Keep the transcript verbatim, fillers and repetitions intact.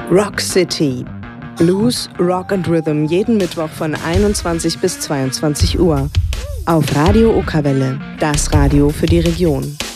Rock City. Blues, Rock and Rhythm jeden Mittwoch von einundzwanzig bis zweiundzwanzig Uhr. Auf Radio Okerwelle, das Radio für die Region.